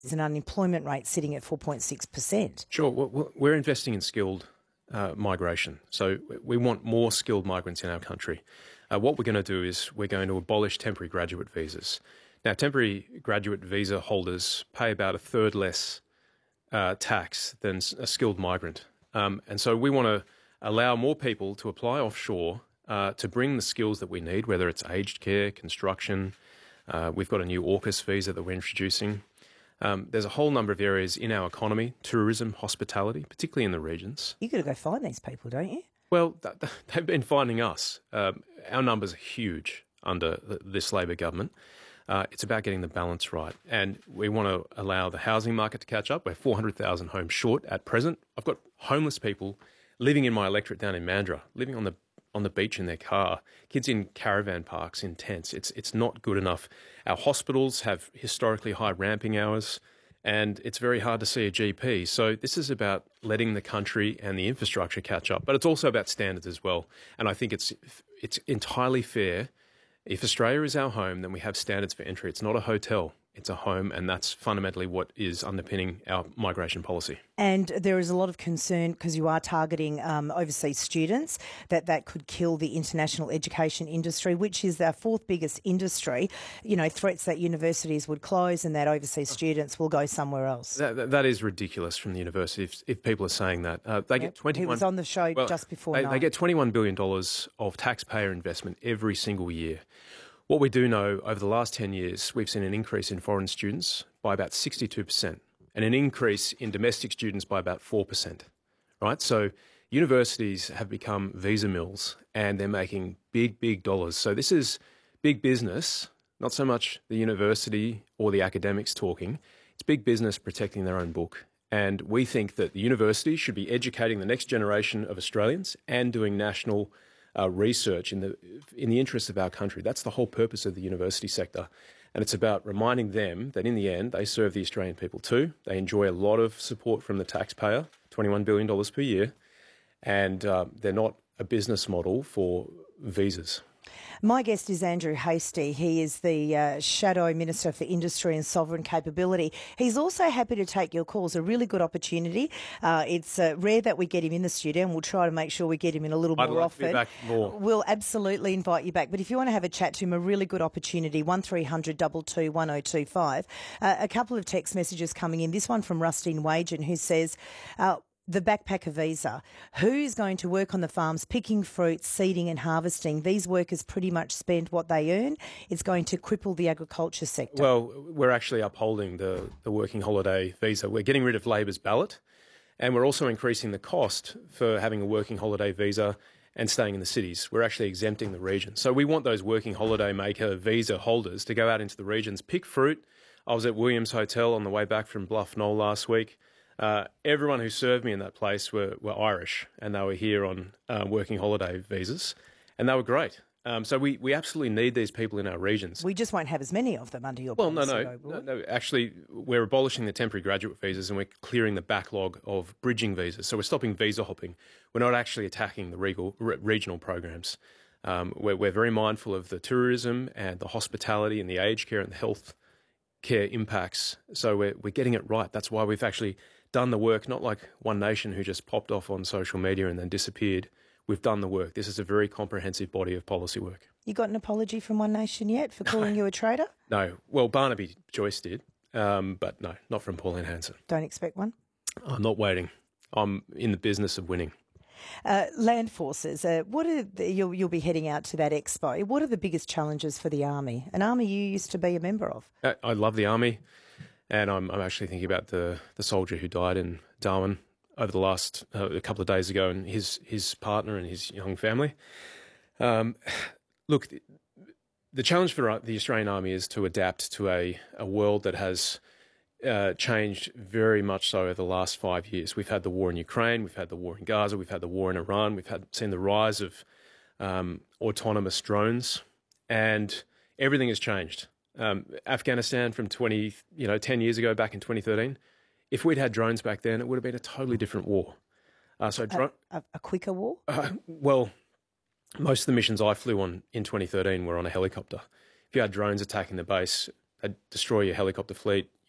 There's an unemployment rate sitting at 4.6%. Sure. We're investing in skilled migration. So we want more skilled migrants in our country. What we're going to do is we're going to abolish temporary graduate visas. Now, temporary graduate visa holders pay about a third less tax than a skilled migrant. And so we want to allow more people to apply offshore to bring the skills that we need, whether it's aged care, construction. We've got a new AUKUS visa that we're introducing. There's a whole number of areas in our economy, tourism, hospitality, particularly in the regions. You've got to go find these people, don't you? Well, they've been finding us. Our numbers are huge under this Labor government. It's about getting the balance right. And we want to allow the housing market to catch up. We're 400,000 homes short at present. I've got homeless people living in my electorate down in Mandurah, living on the beach in their car, kids in caravan parks, in tents. It's not good enough. Our hospitals have historically high ramping hours, and it's very hard to see a GP. So this is about letting the country and the infrastructure catch up, but it's also about standards as well. And I think it's entirely fair. If Australia is our home, then we have standards for entry. It's not a hotel. It's a home, and that's fundamentally what is underpinning our migration policy. And there is a lot of concern, because you are targeting overseas students, that could kill the international education industry, which is our fourth biggest industry. You know, threats that universities would close and that overseas students will go somewhere else. That is ridiculous from the university if people are saying that. They get 21. He was on the show just before They get $21 billion of taxpayer investment every single year. What we do know, over the last 10 years, we've seen an increase in foreign students by about 62% and an increase in domestic students by about 4%, right? So universities have become visa mills and they're making big, big dollars. So this is big business, not so much the university or the academics talking. It's big business protecting their own book. And we think that the university should be educating the next generation of Australians and doing national research in the interest of our country. That's the whole purpose of the university sector. And it's about reminding them that in the end, they serve the Australian people too. They enjoy a lot of support from the taxpayer, $21 billion per year, and they're not a business model for visas. My guest is Andrew Hastie. He is the Shadow Minister for Industry and Sovereign Capability. He's also happy to take your calls, a really good opportunity. It's rare that we get him in the studio, and we'll try to make sure we get him in a little more often. I'd like to be back more. We'll absolutely invite you back. But if you want to have a chat to him, a really good opportunity, 1300 22 1025. A couple of text messages coming in. This one from Rustine Wagen, who says, the backpacker visa. Who's going to work on the farms picking fruit, seeding and harvesting? These workers pretty much spend what they earn. It's going to cripple the agriculture sector. Well, we're actually upholding the working holiday visa. We're getting rid of Labor's ballot, and we're also increasing the cost for having a working holiday visa and staying in the cities. We're actually exempting the region. So we want those working holiday maker visa holders to go out into the regions, pick fruit. I was at Williams Hotel on the way back from Bluff Knoll last week. Everyone who served me in that place were Irish, and they were here on working holiday visas, and they were great. So we absolutely need these people in our regions. We just won't have as many of them under your policy. No. Actually, we're abolishing the temporary graduate visas and we're clearing the backlog of bridging visas. So we're stopping visa hopping. We're not actually attacking the regional programs. We're very mindful of the tourism and the hospitality and the aged care and the health care impacts. So we're getting it right. That's why we've actually done the work, not like One Nation who just popped off on social media and then disappeared. We've done the work. This is a very comprehensive body of policy work. You got an apology from One Nation yet for calling you a traitor? No. Well, Barnaby Joyce did, but no, not from Pauline Hanson. Don't expect one? I'm not waiting. I'm in the business of winning. Land forces, you'll be heading out to that expo. What are the biggest challenges for the Army? An Army you used to be a member of. I love the Army, and I'm actually thinking about the soldier who died in Darwin over the last a couple of days ago, and his partner and his young family. Look, the challenge for the Australian Army is to adapt to a world that has changed very much so over the last 5 years. We've had the war in Ukraine, we've had the war in Gaza, we've had the war in Iran, we've seen the rise of autonomous drones, and everything has changed. Afghanistan from 10 years ago, back in 2013, if we'd had drones back then, it would have been a totally different war. A quicker war? Well, most of the missions I flew on in 2013 were on a helicopter. If you had drones attacking the base, they'd destroy your helicopter fleet.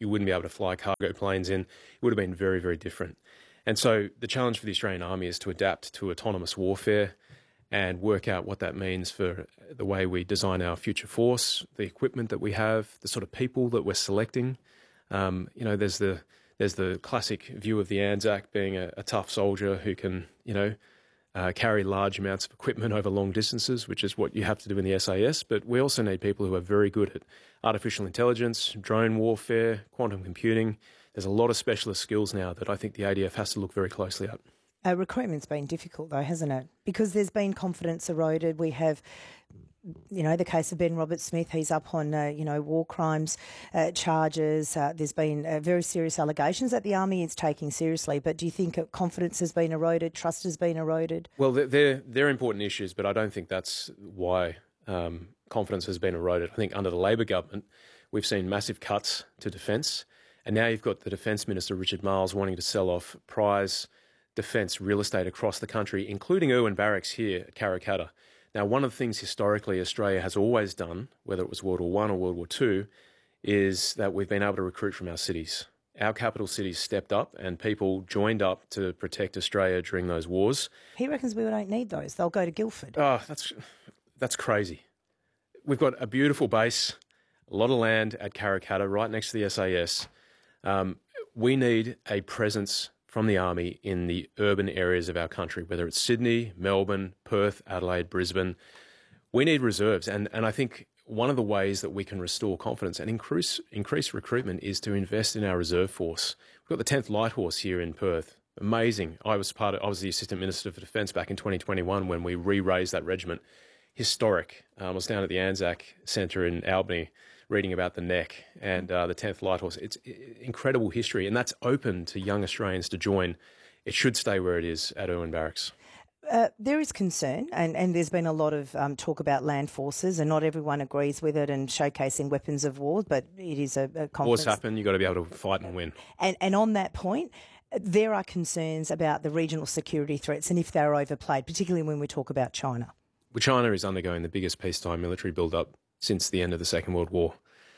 You wouldn't be able to fly cargo planes in. It would have been very, very different. And so the challenge for the Australian Army is to adapt to autonomous warfare and work out what that means for the way we design our future force, the equipment that we have, the sort of people that we're selecting. There's the classic view of the Anzac being a tough soldier who can, carry large amounts of equipment over long distances, which is what you have to do in the SAS. But we also need people who are very good at artificial intelligence, drone warfare, quantum computing. There's a lot of specialist skills now that I think the ADF has to look very closely at. Recruitment's been difficult though, hasn't it? Because there's been confidence eroded. We have, the case of Ben Roberts-Smith. He's up on, war crimes charges. There's been very serious allegations that the Army is taking seriously. But do you think confidence has been eroded, trust has been eroded? Well, they're important issues, but I don't think that's why confidence has been eroded. I think under the Labor government, we've seen massive cuts to defence. And now you've got the Defence Minister, Richard Marles, wanting to sell off prize defence real estate across the country, including Irwin Barracks here at Karrakatta. Now, one of the things historically Australia has always done, whether it was World War I or World War II, is that we've been able to recruit from our cities. Our capital cities stepped up and people joined up to protect Australia during those wars. He reckons we don't need those. They'll go to Guildford. Oh, that's crazy. We've got a beautiful base, a lot of land at Karrakatta, right next to the SAS. We need a presence from the Army in the urban areas of our country, whether it's Sydney, Melbourne, Perth, Adelaide, Brisbane. We need reserves. And I think one of the ways that we can restore confidence and increase recruitment is to invest in our reserve force. We've got the 10th Light Horse here in Perth. Amazing. I was the Assistant Minister for Defence back in 2021 when we re-raised that regiment. Historic. I was down at the Anzac Centre in Albany reading about the neck and the 10th Light Horse. It's incredible history, and that's open to young Australians to join. It should stay where it is at Irwin Barracks. There is concern, and there's been a lot of talk about land forces, and not everyone agrees with it and showcasing weapons of war, but it is a conference. Wars happen, you've got to be able to fight and win. And on that point, there are concerns about the regional security threats and if they're overplayed, particularly when we talk about China. Well, China is undergoing the biggest peacetime military build-up since the end of the Second World War.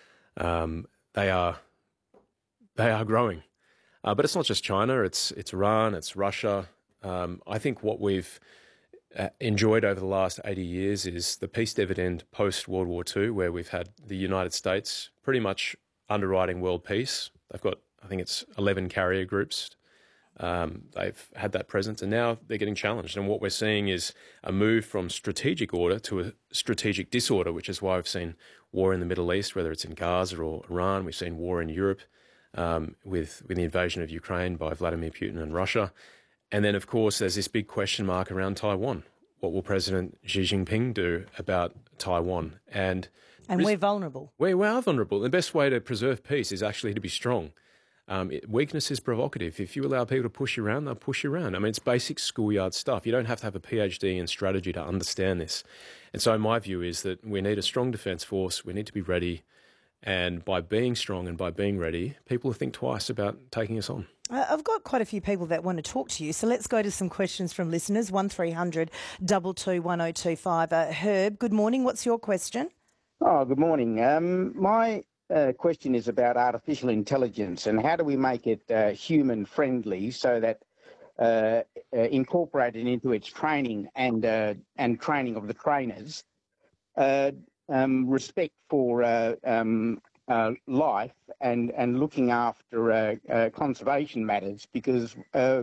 They are growing. But it's not just China, it's Iran, it's Russia. I think what we've enjoyed over the last 80 years is the peace dividend post-World War II, where we've had the United States pretty much underwriting world peace. They've got, I think it's 11 carrier groups. They've had that presence, and now they're getting challenged. And what we're seeing is a move from strategic order to a strategic disorder, which is why we've seen war in the Middle East, whether it's in Gaza or Iran. We've seen war in Europe with the invasion of Ukraine by Vladimir Putin and Russia. And then, of course, there's this big question mark around Taiwan. What will President Xi Jinping do about Taiwan? And we're vulnerable. We are vulnerable. The best way to preserve peace is actually to be strong. Weakness is provocative. If you allow people to push you around, they'll push you around. I mean, it's basic schoolyard stuff. You don't have to have a PhD in strategy to understand this. And so my view is that we need a strong defence force. We need to be ready. And by being strong and by being ready, people will think twice about taking us on. I've got quite a few people that want to talk to you, so let's go to some questions from listeners. 1300 22 1025. Herb, good morning. What's your question? Oh, good morning. My question is about artificial intelligence and how do we make it human friendly so that incorporated into its training and training of the trainers, respect for life and looking after conservation matters, because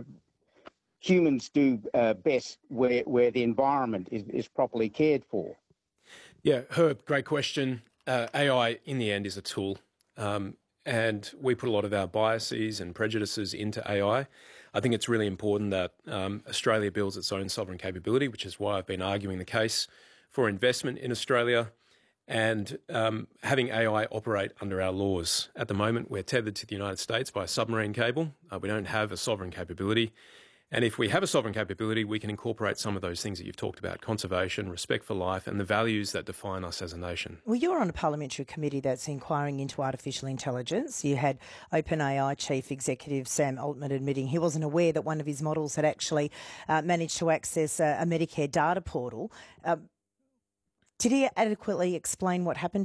humans do best where the environment is properly cared for. Yeah, Herb, great question. AI, in the end, is a tool, and we put a lot of our biases and prejudices into AI. I think it's really important that Australia builds its own sovereign capability, which is why I've been arguing the case for investment in Australia and having AI operate under our laws. At the moment, we're tethered to the United States by a submarine cable. We don't have a sovereign capability. And if we have a sovereign capability, we can incorporate some of those things that you've talked about: conservation, respect for life, and the values that define us as a nation. Well, you're on a parliamentary committee that's inquiring into artificial intelligence. You had OpenAI Chief Executive Sam Altman admitting he wasn't aware that one of his models had actually managed to access a Medicare data portal. Did he adequately explain what happened here?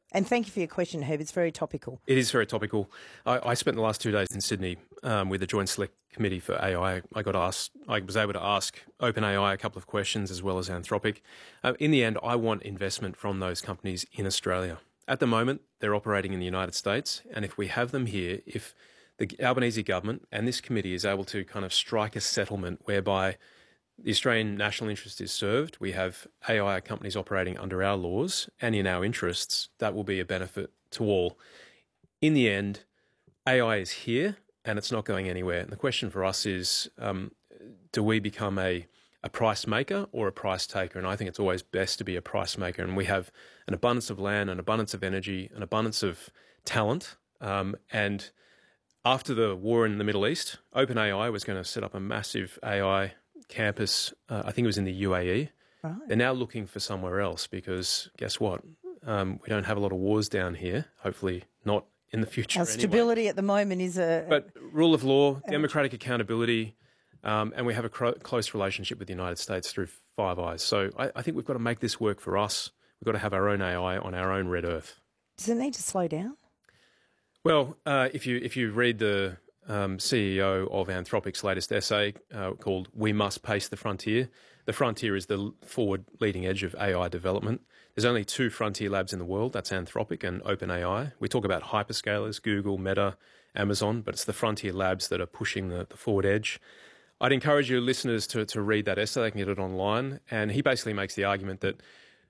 And thank you for your question, Herb. It's very topical. It is very topical. I spent the last 2 days in Sydney with the Joint Select Committee for AI. I was able to ask OpenAI a couple of questions as well as Anthropic. In the end, I want investment from those companies in Australia. At the moment, they're operating in the United States, and if we have them here, if the Albanese government and this committee is able to kind of strike a settlement whereby the Australian national interest is served, we have AI companies operating under our laws and in our interests, that will be a benefit to all. In the end, AI is here and it's not going anywhere. And the question for us is, do we become a price maker or a price taker? And I think it's always best to be a price maker. And we have an abundance of land, an abundance of energy, an abundance of talent. And after the war in the Middle East, OpenAI was going to set up a massive AI campus, I think it was in the UAE. Right. They're now looking for somewhere else because guess what? We don't have a lot of wars down here, hopefully not in the future. Our stability at the moment is But rule of law, democratic accountability, and we have a close relationship with the United States through Five Eyes. So I think we've got to make this work for us. We've got to have our own AI on our own red earth. Does it need to slow down? Well, if you read the CEO of Anthropic's latest essay called "We Must Pace the Frontier." The frontier is the forward leading edge of AI development. There's only 2 frontier labs in the world. That's Anthropic and OpenAI. We talk about hyperscalers, Google, Meta, Amazon, but it's the frontier labs that are pushing the forward edge. I'd encourage your listeners to read that essay. They can get it online. And he basically makes the argument that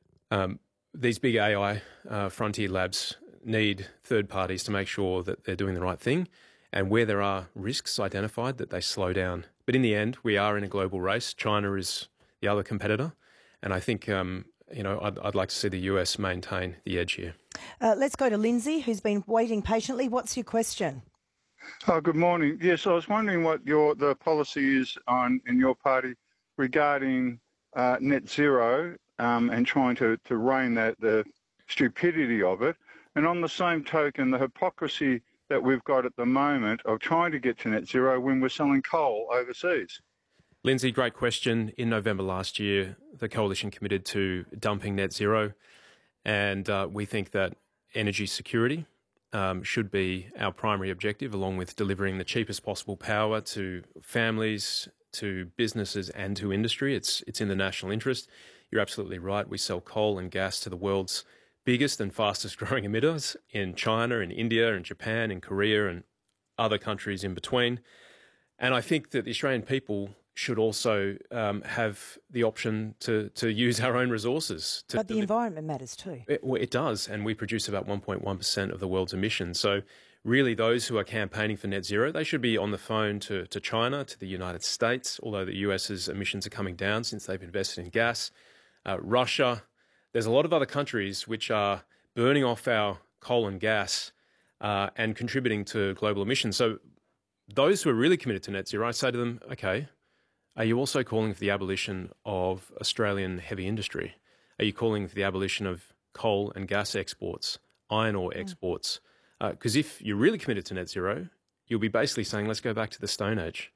these big AI frontier labs need third parties to make sure that they're doing the right thing. And where there are risks identified, that they slow down. But in the end, we are in a global race. China is the other competitor. And I think, I'd like to see the US maintain the edge here. Let's go to Lindsay, who's been waiting patiently. What's your question? Oh, good morning. Yes, I was wondering what the policy is in your party regarding net zero and trying to rein the stupidity of it. And on the same token, the hypocrisy that we've got at the moment of trying to get to net zero when we're selling coal overseas. Lindsay, great question. In November last year, the Coalition committed to dumping net zero, and we think that energy security should be our primary objective, along with delivering the cheapest possible power to families, to businesses and to industry. It's in the national interest. You're absolutely right. We sell coal and gas to the world's biggest and fastest growing emitters in China, in India, in Japan, in Korea, and other countries in between. And I think that the Australian people should also have the option to use our own resources. But the environment matters too. It does, and we produce about 1.1% of the world's emissions. So really those who are campaigning for net zero, they should be on the phone to China, to the United States, although the US's emissions are coming down since they've invested in gas. Russia. There's a lot of other countries which are burning off our coal and gas and contributing to global emissions. So those who are really committed to net zero, I say to them, okay, are you also calling for the abolition of Australian heavy industry? Are you calling for the abolition of coal and gas exports, iron ore exports? Because if you're really committed to net zero, you'll be basically saying, let's go back to the Stone Age.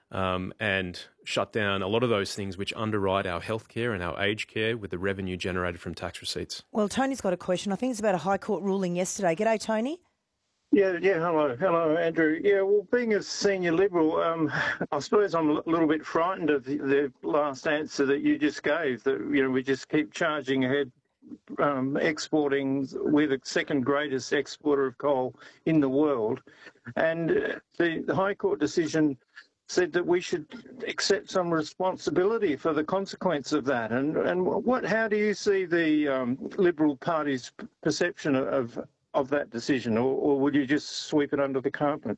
And shut down a lot of those things which underwrite our healthcare and our aged care with the revenue generated from tax receipts. Well, Tony's got a question. I think it's about a High Court ruling yesterday. G'day, Tony. Yeah. Hello, Andrew. Yeah, well, being a senior Liberal, I suppose I'm a little bit frightened of the last answer that you just gave, that, we just keep charging ahead, exporting. We're the second greatest exporter of coal in the world. And the High Court decision said that we should accept some responsibility for the consequence of that. And how do you see the Liberal Party's perception of that decision, or would you just sweep it under the carpet?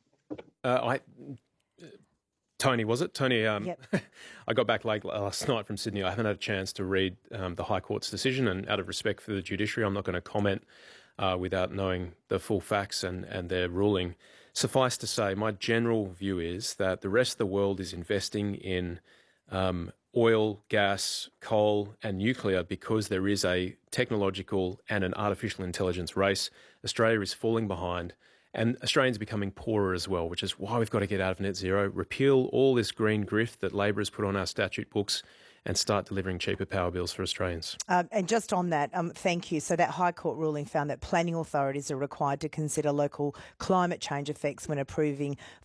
Tony, was it? Tony, Yep. I got back late last night from Sydney. I haven't had a chance to read the High Court's decision, and out of respect for the judiciary, I'm not going to comment without knowing the full facts and their ruling. Suffice to say, my general view is that the rest of the world is investing in oil, gas, coal and nuclear because there is a technological and an artificial intelligence race. Australia is falling behind, and Australians are becoming poorer as well, which is why we've got to get out of net zero, repeal all this green grift that Labor has put on our statute books, and start delivering cheaper power bills for Australians. And just on that, thank you. So that High Court ruling found that planning authorities are required to consider local climate change effects when approving